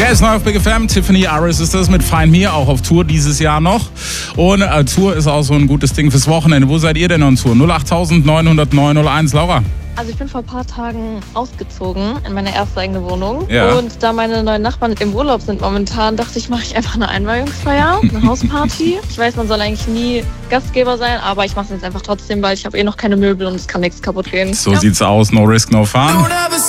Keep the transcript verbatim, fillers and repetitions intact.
Er ist neu auf Big F M. Tiffany Aris ist das mit Find Me, auch auf Tour dieses Jahr noch. Und äh, Tour ist auch so ein gutes Ding fürs Wochenende. Wo seid ihr denn on Tour? null acht neun null null neun null eins. Laura? Also ich bin vor ein paar Tagen ausgezogen in meine erste eigene Wohnung. Ja. Und da meine neuen Nachbarn im Urlaub sind momentan, dachte ich, mache ich einfach eine Einweihungsfeier, eine Hausparty. Ich weiß, man soll eigentlich nie Gastgeber sein, aber ich mache es jetzt einfach trotzdem, weil ich habe eh noch keine Möbel und es kann nichts kaputt gehen. So ja. sieht's aus. No risk, no fun.